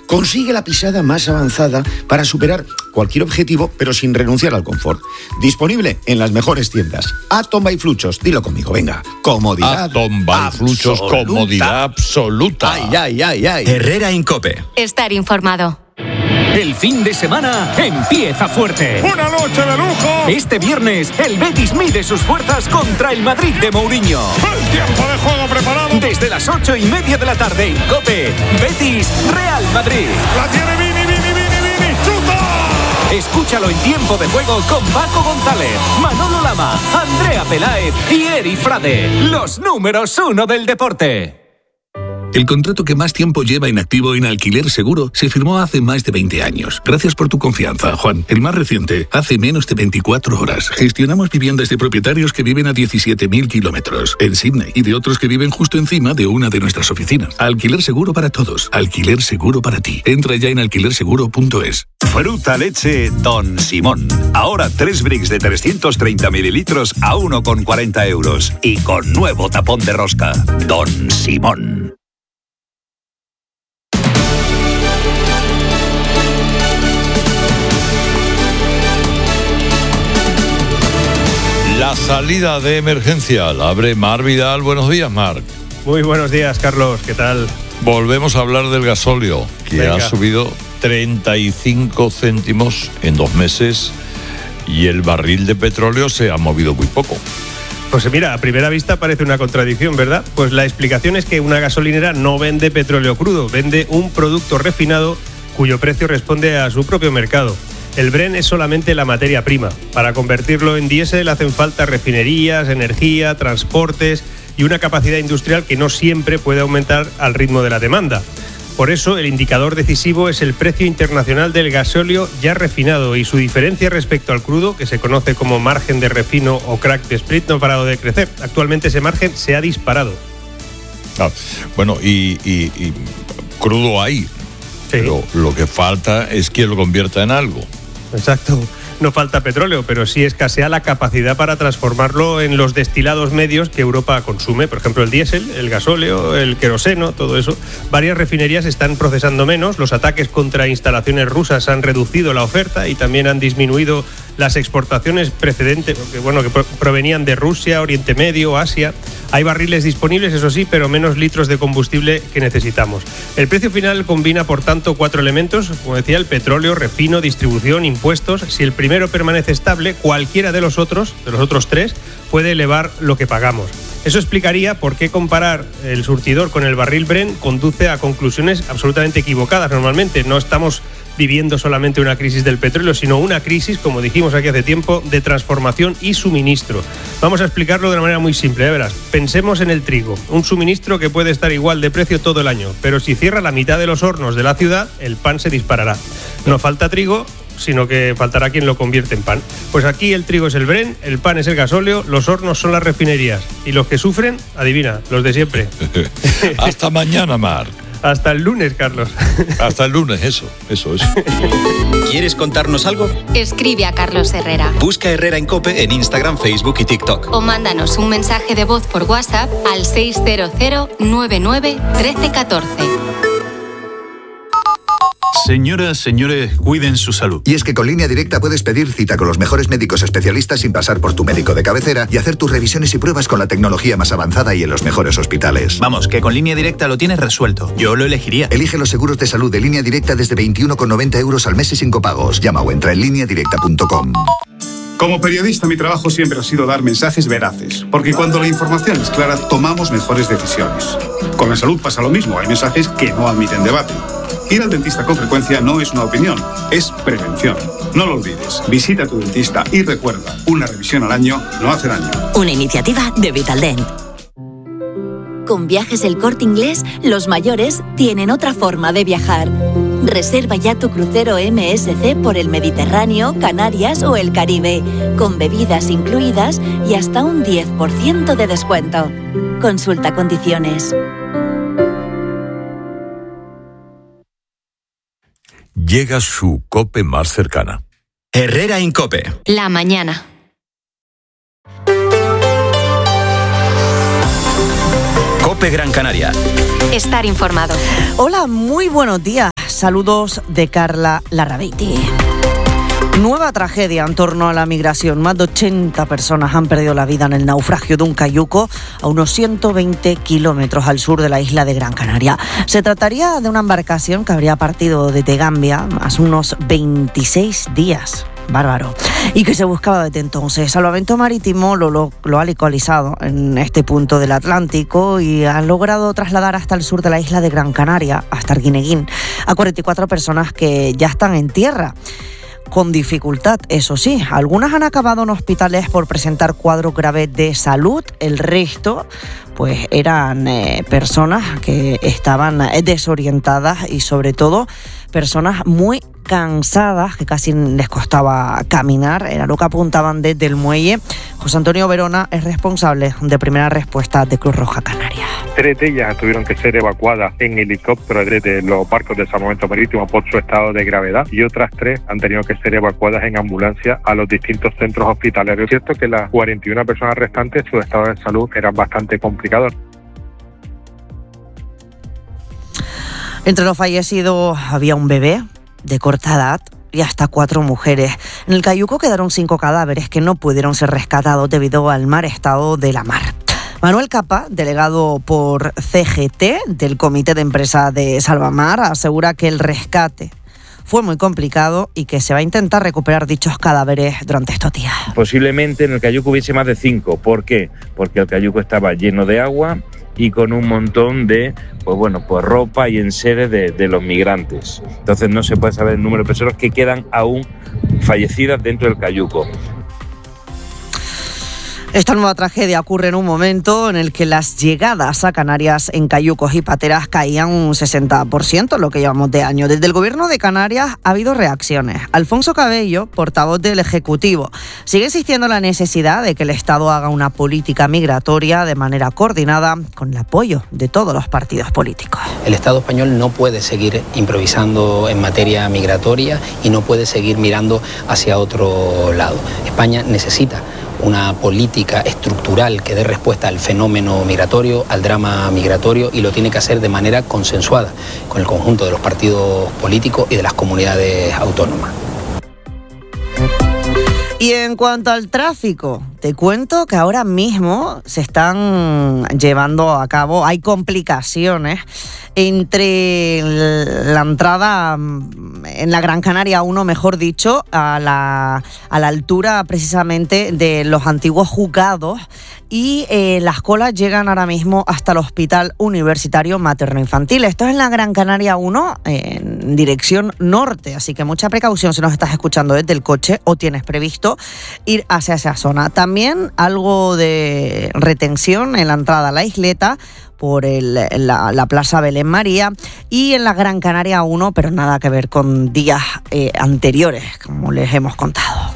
Consigue la pisada más avanzada para superar cualquier objetivo, pero sin renunciar al confort. Disponible en las mejores tiendas. Atom by Fluchos, dilo conmigo, venga. Comodidad Atom by Fluchos, comodidad absoluta. Ay. Herrera Incope. Estar informado. El fin de semana empieza fuerte. ¡Una noche de lujo! Este viernes, el Betis mide sus fuerzas contra el Madrid de Mourinho. ¡El tiempo de juego preparado! Desde las 8:30 de la tarde en COPE, Betis Real Madrid. ¡La tiene Vini! ¡Chuta! Escúchalo en tiempo de juego con Paco González, Manolo Lama, Andrea Peláez y Eri Frade. Los números 1 del deporte. El contrato que más tiempo lleva inactivo en Alquiler Seguro se firmó hace más de 20 años. Gracias por tu confianza, Juan. El más reciente, hace menos de 24 horas. Gestionamos viviendas de propietarios que viven a 17.000 kilómetros en Sydney y de otros que viven justo encima de una de nuestras oficinas. Alquiler Seguro para todos. Alquiler Seguro para ti. Entra ya en alquilerseguro.es. Fruta leche Don Simón. Ahora 3 bricks de 330 mililitros a 1,40 euros. Y con nuevo tapón de rosca. Don Simón. La salida de emergencia la abre Marc Vidal. Buenos días, Marc. Muy buenos días, Carlos. ¿Qué tal? Volvemos a hablar del gasóleo, que ha subido 35 céntimos en 2 meses y el barril de petróleo se ha movido muy poco. Pues mira, a primera vista parece una contradicción, ¿verdad? Pues la explicación es que una gasolinera no vende petróleo crudo, vende un producto refinado cuyo precio responde a su propio mercado. El Brent es solamente la materia prima. Para convertirlo en diésel hacen falta refinerías, energía, transportes y una capacidad industrial que no siempre puede aumentar al ritmo de la demanda. Por eso, el indicador decisivo es el precio internacional del gasóleo ya refinado y su diferencia respecto al crudo, que se conoce como margen de refino o crack de split, no ha parado de crecer. Actualmente ese margen se ha disparado. Bueno, y crudo hay, sí, pero lo que falta es que lo convierta en algo. Exacto. No falta petróleo, pero sí escasea la capacidad para transformarlo en los destilados medios que Europa consume. Por ejemplo, el diésel, el gasóleo, el queroseno, todo eso. Varias refinerías están procesando menos. Los ataques contra instalaciones rusas han reducido la oferta y también han disminuido las exportaciones precedentes, que provenían de Rusia, Oriente Medio, Asia. Hay barriles disponibles, eso sí, pero menos litros de combustible que necesitamos. El precio final combina, por tanto, 4 elementos, como decía, el petróleo, refino, distribución, impuestos. Si el primero permanece estable, cualquiera de los otros 3, puede elevar lo que pagamos. Eso explicaría por qué comparar el surtidor con el barril Brent conduce a conclusiones absolutamente equivocadas. Normalmente no estamos viviendo solamente una crisis del petróleo, sino una crisis, como dijimos aquí hace tiempo, de transformación y suministro. Vamos a explicarlo de una manera muy simple, verás. Pensemos en el trigo, un suministro que puede estar igual de precio todo el año, pero si cierra la mitad de los hornos de la ciudad, el pan se disparará. No falta trigo, sino que faltará quien lo convierte en pan. Pues aquí el trigo es el Brent, el pan es el gasóleo, los hornos son las refinerías. Y los que sufren, adivina, los de siempre. Hasta mañana, Marc. Hasta el lunes, Carlos. Hasta el lunes, eso. ¿Quieres contarnos algo? Escribe a Carlos Herrera. Busca Herrera Incope en Instagram, Facebook y TikTok. O mándanos un mensaje de voz por WhatsApp al 600 99 13 14. Señoras, señores, cuiden su salud. Y es que con Línea Directa puedes pedir cita con los mejores médicos especialistas sin pasar por tu médico de cabecera y hacer tus revisiones y pruebas con la tecnología más avanzada y en los mejores hospitales. Vamos, que con Línea Directa lo tienes resuelto. Yo lo elegiría. Elige los seguros de salud de Línea Directa desde 21,90 euros al mes y sin copagos. Llama o entra en lineadirecta.com. Como periodista, mi trabajo siempre ha sido dar mensajes veraces, porque cuando la información es clara, tomamos mejores decisiones. Con la salud pasa lo mismo, hay mensajes que no admiten debate. Ir al dentista con frecuencia no es una opinión, es prevención. No lo olvides, visita a tu dentista y recuerda, una revisión al año no hace daño. Una iniciativa de Vitaldent. Con Viajes El Corte Inglés, los mayores tienen otra forma de viajar. Reserva ya tu crucero MSC por el Mediterráneo, Canarias o el Caribe, con bebidas incluidas y hasta un 10% de descuento. Consulta condiciones. Llega su COPE más cercana. Herrera Incope. La mañana. COPE Gran Canaria. Estar informado. Hola, muy buenos días. Saludos de Carla Larrabeiti. Nueva tragedia en torno a la migración. Más de 80 personas han perdido la vida en el naufragio de un cayuco a unos 120 kilómetros al sur de la isla de Gran Canaria. Se trataría de una embarcación que habría partido desde Gambia hace unos 26 días. Bárbaro. Y que se buscaba desde entonces. Salvamento Marítimo lo ha localizado en este punto del Atlántico y ha logrado trasladar hasta el sur de la isla de Gran Canaria, hasta Arguineguín, a 44 personas que ya están en tierra. Con dificultad, eso sí. Algunas han acabado en hospitales por presentar cuadros graves de salud. El resto, pues, eran personas que estaban desorientadas y, sobre todo, personas muy cansadas, que casi les costaba caminar. Era lo que apuntaban desde el muelle. José Antonio Verona es responsable de Primera Respuesta de Cruz Roja Canaria. 3 de ellas tuvieron que ser evacuadas en helicóptero desde los barcos de salvamento marítimo por su estado de gravedad, y otras 3 han tenido que ser evacuadas en ambulancia a los distintos centros hospitalarios. Es cierto que las 41 personas restantes, su estado de salud era bastante complicado. Entre los fallecidos había un bebé de corta edad y hasta 4 mujeres. En el cayuco quedaron 5 cadáveres que no pudieron ser rescatados debido al mal estado de la mar. Manuel Capa, delegado por CGT del Comité de Empresa de Salvamar, asegura que el rescate fue muy complicado y que se va a intentar recuperar dichos cadáveres durante estos días. Posiblemente en el cayuco hubiese más de 5. ¿Por qué? Porque el cayuco estaba lleno de agua y con un montón de ropa y enseres de los migrantes. Entonces no se puede saber el número de personas que quedan aún fallecidas dentro del cayuco. Esta nueva tragedia ocurre en un momento en el que las llegadas a Canarias en cayucos y pateras caían un 60%, lo que llevamos de año. Desde el Gobierno de Canarias ha habido reacciones. Alfonso Cabello, portavoz del Ejecutivo, sigue insistiendo en la necesidad de que el Estado haga una política migratoria de manera coordinada con el apoyo de todos los partidos políticos. El Estado español no puede seguir improvisando en materia migratoria y no puede seguir mirando hacia otro lado. España necesita una política estructural que dé respuesta al fenómeno migratorio, al drama migratorio, y lo tiene que hacer de manera consensuada con el conjunto de los partidos políticos y de las comunidades autónomas. Y en cuanto al tráfico, te cuento que ahora mismo se están llevando a cabo, hay complicaciones entre la entrada en la Gran Canaria 1, mejor dicho, a la altura precisamente de los antiguos juzgados, y las colas llegan ahora mismo hasta el Hospital Universitario Materno-Infantil. Esto es en la Gran Canaria 1, en dirección norte, así que mucha precaución si nos estás escuchando desde el coche o tienes previsto ir hacia esa zona. También algo de retención en la entrada a la isleta por la Plaza Belén María, y en la Gran Canaria 1, pero nada que ver con días anteriores, como les hemos contado.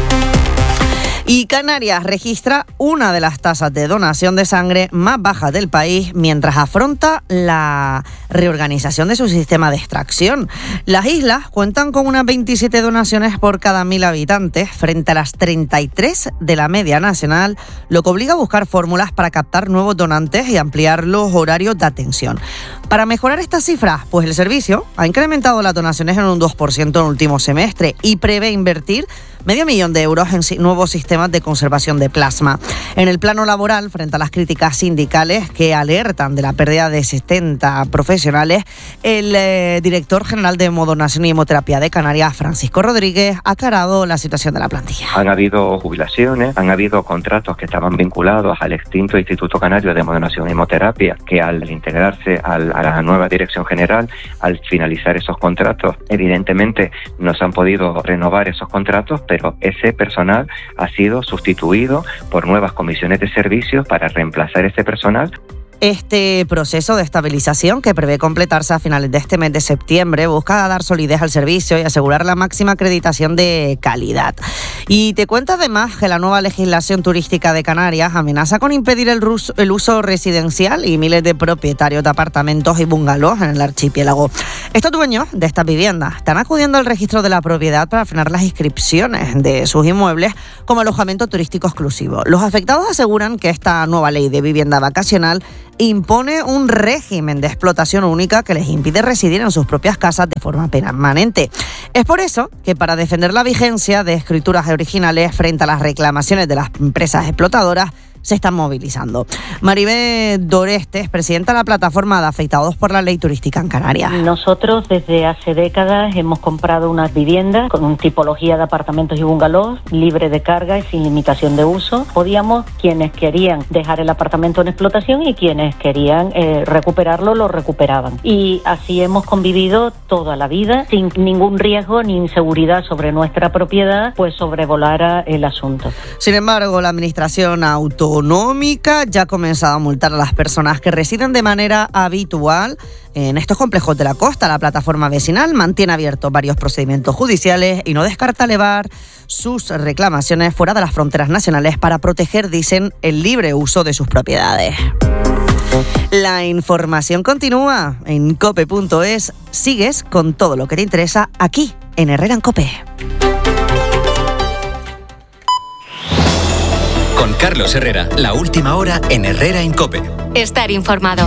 Y Canarias registra una de las tasas de donación de sangre más bajas del país mientras afronta la reorganización de su sistema de extracción. Las islas cuentan con unas 27 donaciones por cada 1.000 habitantes frente a las 33 de la media nacional, lo que obliga a buscar fórmulas para captar nuevos donantes y ampliar los horarios de atención. Para mejorar estas cifras, pues el servicio ha incrementado las donaciones en un 2% en el último semestre y prevé invertir $500,000 euros en nuevos sistemas de conservación de plasma. En el plano laboral, frente a las críticas sindicales que alertan de la pérdida de 70 profesionales, el director general de Hemodonación y Hemoterapia de Canarias, Francisco Rodríguez, ha aclarado la situación de la plantilla. Han habido jubilaciones, han habido contratos que estaban vinculados al extinto Instituto Canario de Hemodonación y Hemoterapia, que al integrarse a la nueva dirección general, al finalizar esos contratos, evidentemente no se han podido renovar esos contratos, pero ese personal ha sido sustituido por nuevas comisiones de servicios para reemplazar ese personal. Este proceso de estabilización, que prevé completarse a finales de este mes de septiembre, busca dar solidez al servicio y asegurar la máxima acreditación de calidad. Y te cuento además que la nueva legislación turística de Canarias amenaza con impedir el uso residencial y miles de propietarios de apartamentos y bungalows en el archipiélago. Estos dueños de estas viviendas están acudiendo al registro de la propiedad para frenar las inscripciones de sus inmuebles como alojamiento turístico exclusivo. Los afectados aseguran que esta nueva ley de vivienda vacacional impone un régimen de explotación única que les impide residir en sus propias casas de forma permanente. Es por eso que para defender la vigencia de escrituras originales frente a las reclamaciones de las empresas explotadoras, se están movilizando. Maribel Dorestes, presidenta de la plataforma de afectados por la ley turística en Canarias. Nosotros desde hace décadas hemos comprado unas viviendas con una tipología de apartamentos y bungalows libre de carga y sin limitación de uso. Podíamos, quienes querían dejar el apartamento en explotación y quienes querían recuperarlo, lo recuperaban. Y así hemos convivido toda la vida sin ningún riesgo ni inseguridad sobre nuestra propiedad, pues sobrevolara el asunto. Sin embargo, la administración autonómica ya ha comenzado a multar a las personas que residen de manera habitual en estos complejos de la costa. La plataforma vecinal mantiene abiertos varios procedimientos judiciales y no descarta elevar sus reclamaciones fuera de las fronteras nacionales para proteger, dicen, el libre uso de sus propiedades. La información continúa en cope.es. Sigues con todo lo que te interesa aquí en Herrera en Cope. Con Carlos Herrera, la última hora en Herrera en Cope. Estar informado.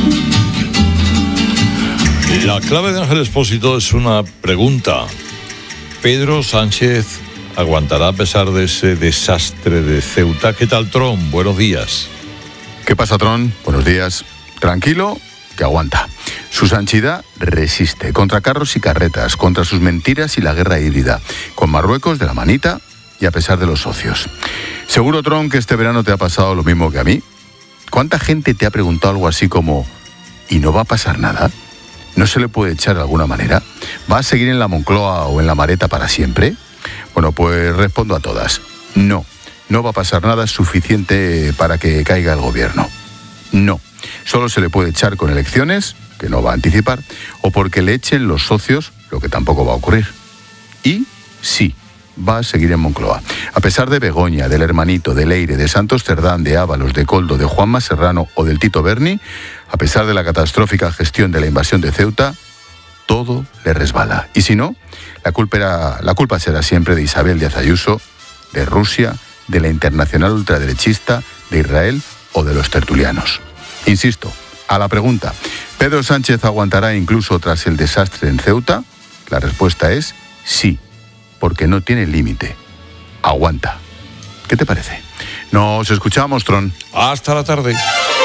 La clave de Ángel Expósito es una pregunta. ¿Pedro Sánchez aguantará a pesar de ese desastre de Ceuta? ¿Qué tal, Tron? Buenos días. ¿Qué pasa, Tron? Buenos días. Tranquilo, que aguanta. Su santidad resiste contra carros y carretas, contra sus mentiras y la guerra híbrida, con Marruecos de la manita y a pesar de los socios. Seguro, Tron, que este verano te ha pasado lo mismo que a mí. ¿Cuánta gente te ha preguntado algo así como ¿y no va a pasar nada? ¿No se le puede echar de alguna manera? ¿Va a seguir en la Moncloa o en la Mareta para siempre? Bueno, pues respondo a todas. No va a pasar nada suficiente para que caiga el gobierno. No. Solo se le puede echar con elecciones, que no va a anticipar, o porque le echen los socios, lo que tampoco va a ocurrir. Y sí, va a seguir en Moncloa. A pesar de Begoña, del Hermanito, de Leire, de Santos Cerdán, de Ábalos, de Coldo, de Juanma Serrano o del Tito Berni, a pesar de la catastrófica gestión de la invasión de Ceuta, todo le resbala. Y si no, la culpa será siempre de Isabel Díaz Ayuso, de Rusia, de la internacional ultraderechista, de Israel o de los tertulianos. Insisto, a la pregunta, ¿Pedro Sánchez aguantará incluso tras el desastre en Ceuta? La respuesta es sí, porque no tiene límite. Aguanta. ¿Qué te parece? Nos escuchamos, Tron. Hasta la tarde.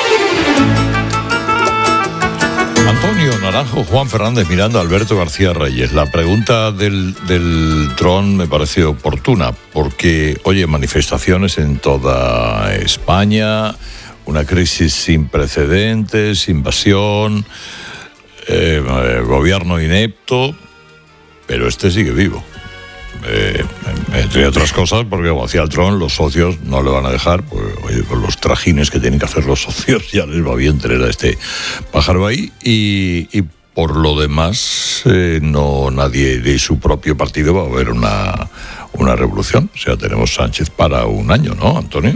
Antonio Naranjo, Juan Fernández Miranda, Alberto García Reyes. La pregunta del Tron me parece oportuna porque, oye, manifestaciones en toda España, una crisis sin precedentes, invasión, gobierno inepto, pero este sigue vivo. Entre otras cosas, porque como hacía el Tron, los socios no le van a dejar, pues, oye, con los trajines que tienen que hacer los socios, ya les va bien tener a este pájaro ahí. Y por lo demás, no nadie de su propio partido va a ver una revolución. O sea, tenemos Sánchez para un año, ¿no, Antonio?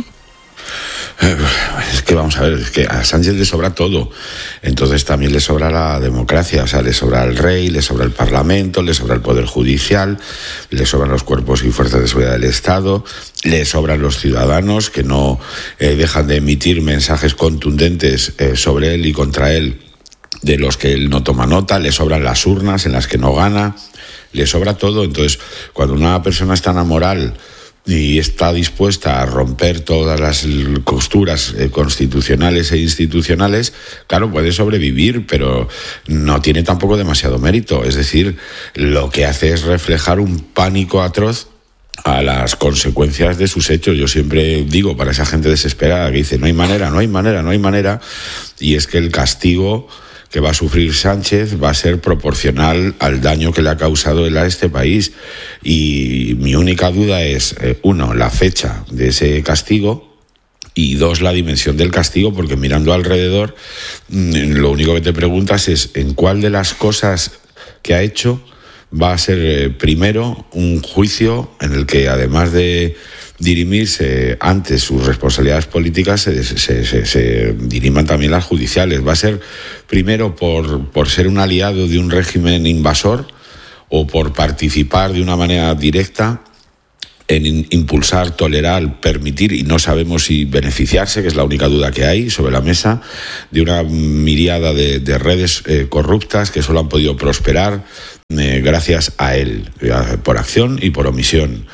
Es que vamos a ver, es que a Sánchez le sobra todo, entonces también le sobra la democracia, o sea, le sobra el rey, le sobra el parlamento, le sobra el poder judicial, le sobran los cuerpos y fuerzas de seguridad del Estado, le sobran los ciudadanos que no dejan de emitir mensajes contundentes sobre él y contra él, de los que él no toma nota, le sobran las urnas en las que no gana, le sobra todo. Entonces, cuando una persona es tan amoral y está dispuesta a romper todas las costuras constitucionales e institucionales, claro, puede sobrevivir, pero no tiene tampoco demasiado mérito. Es decir, lo que hace es reflejar un pánico atroz a las consecuencias de sus hechos. Yo siempre digo, para esa gente desesperada que dice no hay manera, y es que el castigo que va a sufrir Sánchez va a ser proporcional al daño que le ha causado él a este país. Y mi única duda es, uno, la fecha de ese castigo, y dos, la dimensión del castigo, porque mirando alrededor, lo único que te preguntas es en cuál de las cosas que ha hecho va a ser primero un juicio en el que, además de dirimirse ante sus responsabilidades políticas, se diriman también las judiciales. Va a ser primero por ser un aliado de un régimen invasor o por participar de una manera directa en impulsar, tolerar, permitir, y no sabemos si beneficiarse, que es la única duda que hay sobre la mesa, de una miríada de redes corruptas que solo han podido prosperar gracias a él, por acción y por omisión.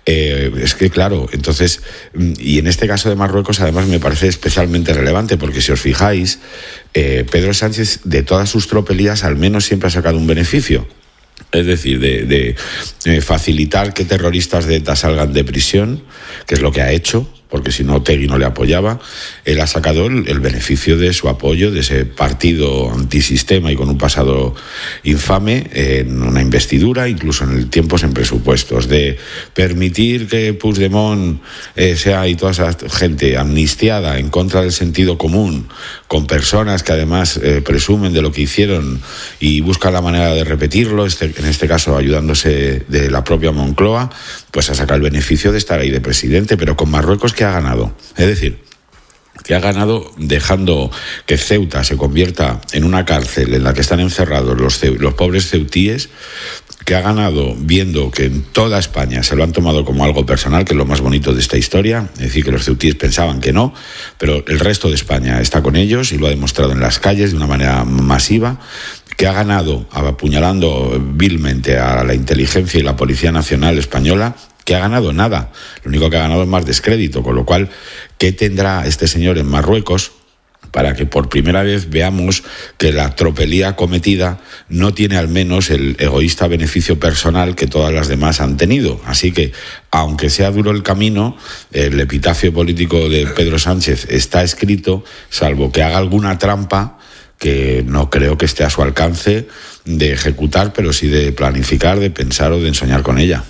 Es que claro, entonces, y en este caso de Marruecos además me parece especialmente relevante, porque si os fijáis, Pedro Sánchez de todas sus tropelías al menos siempre ha sacado un beneficio. Es decir, de facilitar que terroristas de ETA salgan de prisión, que es lo que ha hecho, porque si no Otegi no le apoyaba. Él ha sacado el beneficio de su apoyo, de ese partido antisistema y con un pasado infame, en una investidura, incluso en tiempos en presupuestos, de permitir que Puigdemont sea, y toda esa gente amnistiada en contra del sentido común, con personas que además presumen de lo que hicieron y buscan la manera de repetirlo, en este caso ayudándose de la propia Moncloa, pues ha sacado el beneficio de estar ahí de presidente. Pero con Marruecos, ¿qué ha ganado? Es decir, que ha ganado dejando que Ceuta se convierta en una cárcel en la que están encerrados los pobres ceutíes, que ha ganado viendo que en toda España se lo han tomado como algo personal, que es lo más bonito de esta historia, es decir, que los ceutíes pensaban que no, pero el resto de España está con ellos y lo ha demostrado en las calles de una manera masiva, que ha ganado apuñalando vilmente a la inteligencia y la Policía Nacional Española, que ha ganado nada. Lo único que ha ganado es más descrédito, con lo cual, ¿qué tendrá este señor en Marruecos para que por primera vez veamos que la tropelía cometida no tiene al menos el egoísta beneficio personal que todas las demás han tenido? Así que, aunque sea duro el camino, el epitafio político de Pedro Sánchez está escrito, salvo que haga alguna trampa que no creo que esté a su alcance de ejecutar, pero sí de planificar, de pensar o de ensoñar con ella.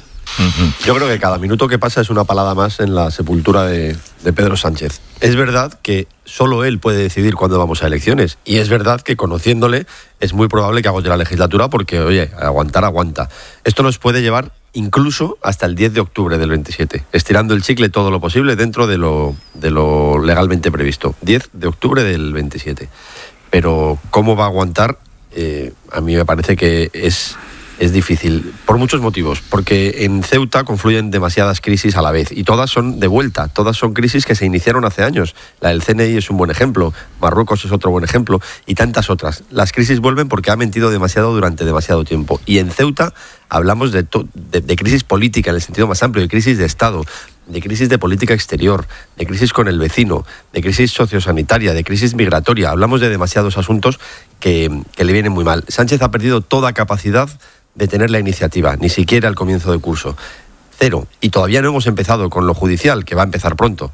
Yo creo que cada minuto que pasa es una palada más en la sepultura de Pedro Sánchez. Es verdad que solo él puede decidir cuándo vamos a elecciones, y es verdad que, conociéndole, es muy probable que agote la legislatura porque, oye, aguanta. Esto nos puede llevar incluso hasta el 10 de octubre del 27, estirando el chicle todo lo posible dentro de lo legalmente previsto. 10 de octubre del 27. Pero ¿cómo va a aguantar? A mí me parece que es difícil, por muchos motivos, porque en Ceuta confluyen demasiadas crisis a la vez y todas son de vuelta, todas son crisis que se iniciaron hace años. La del CNI es un buen ejemplo, Marruecos es otro buen ejemplo y tantas otras. Las crisis vuelven porque ha mentido demasiado durante demasiado tiempo, y en Ceuta hablamos de crisis política en el sentido más amplio, de crisis de Estado, de crisis de política exterior, de crisis con el vecino, de crisis sociosanitaria, de crisis migratoria. Hablamos de demasiados asuntos que le vienen muy mal. Sánchez ha perdido toda capacidad de tener la iniciativa, ni siquiera al comienzo de curso. Cero. Y todavía no hemos empezado con lo judicial, que va a empezar pronto.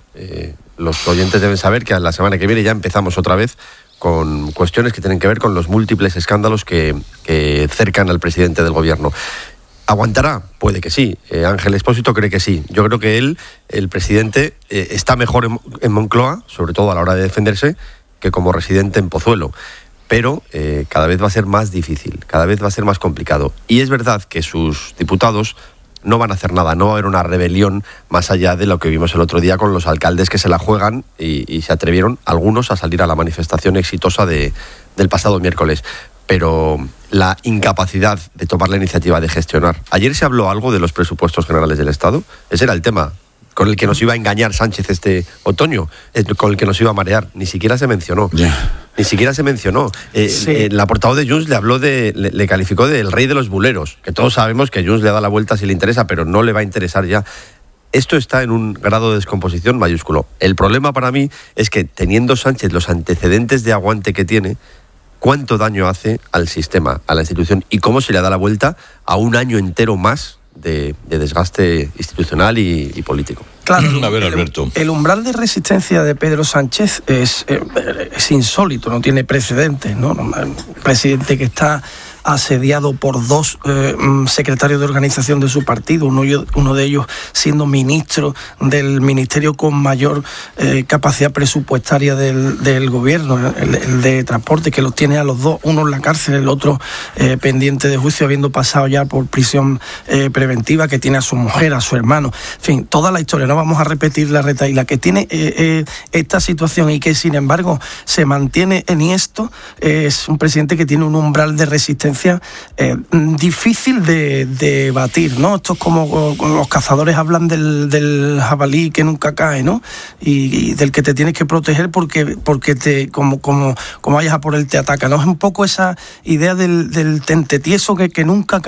Los oyentes deben saber que la semana que viene ya empezamos otra vez con cuestiones que tienen que ver con los múltiples escándalos que cercan al presidente del gobierno. ¿Aguantará? Puede que sí. Ángel Expósito cree que sí. Yo creo que el presidente, está mejor en Moncloa, sobre todo a la hora de defenderse, que como residente en Pozuelo. Pero cada vez va a ser más difícil, cada vez va a ser más complicado. Y es verdad que sus diputados no van a hacer nada, no va a haber una rebelión más allá de lo que vimos el otro día con los alcaldes que se la juegan y se atrevieron algunos a salir a la manifestación exitosa del pasado miércoles. Pero la incapacidad de tomar la iniciativa de gestionar. Ayer se habló algo de los presupuestos generales del Estado. Ese era el tema con el que nos iba a engañar Sánchez este otoño, con el que nos iba a marear. Ni siquiera se mencionó. Ni siquiera se mencionó. La portavoz de Junts le habló le calificó de el rey de los buleros, que todos sabemos que Junts le da la vuelta si le interesa, pero no le va a interesar ya. Esto está en un grado de descomposición mayúsculo. El problema para mí es que, teniendo Sánchez los antecedentes de aguante que tiene, ¿cuánto daño hace al sistema, a la institución, y cómo se le da la vuelta a un año entero más de desgaste institucional y político? Claro, a ver, Alberto. El umbral de resistencia de Pedro Sánchez es insólito, no tiene precedentes, ¿no? Un presidente que está asediado por dos secretarios de organización de su partido, uno de ellos siendo ministro del ministerio con mayor capacidad presupuestaria del gobierno, el de transporte, que los tiene a los dos, uno en la cárcel, el otro pendiente de juicio, habiendo pasado ya por prisión preventiva, que tiene a su mujer, a su hermano, en fin, toda la historia, no vamos a repetir la retahíla que tiene esta situación, y que sin embargo se mantiene enhiesto. Es un presidente que tiene un umbral de resistencia inocencia difícil de batir, ¿no? Esto es como los cazadores hablan del jabalí que nunca cae, ¿no? Y del que te tienes que proteger porque te como vayas a por él te ataca, ¿no? Es un poco esa idea del tente tieso que nunca cae.